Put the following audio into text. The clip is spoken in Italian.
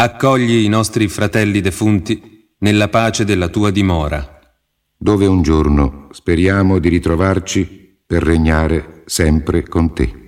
accogli i nostri fratelli defunti nella pace della tua dimora, dove un giorno speriamo di ritrovarci per regnare sempre con te.